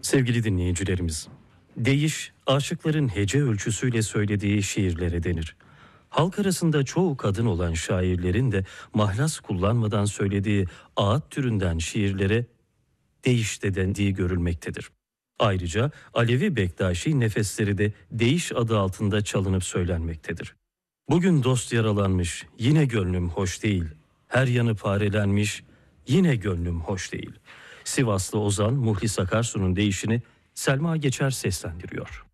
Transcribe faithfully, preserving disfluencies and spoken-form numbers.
Sevgili dinleyicilerimiz, deyiş, aşıkların hece ölçüsüyle söylediği şiirlere denir. Halk arasında çoğu kadın olan şairlerin de mahlas kullanmadan söylediği ağıt türünden şiirlere deyiş de dendiği görülmektedir. Ayrıca Alevi Bektaşi nefesleri de deyiş adı altında çalınıp söylenmektedir. Bugün dost yaralanmış, yine gönlüm hoş değil. Her yanı parelenmiş, yine gönlüm hoş değil. Sivaslı ozan Muhlis Akarsu'nun deyişini Selma Geçer seslendiriyor.